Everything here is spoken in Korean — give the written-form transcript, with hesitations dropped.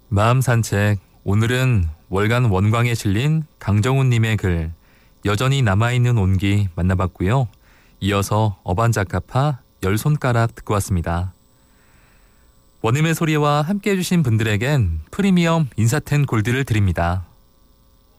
마음 산책. 오늘은 월간 원광에 실린 강정훈님의 글 여전히 남아있는 온기 만나봤고요. 이어서 어반자카파 열 손가락 듣고 왔습니다. 원음의 소리와 함께해 주신 분들에겐 프리미엄 인사텐 골드를 드립니다.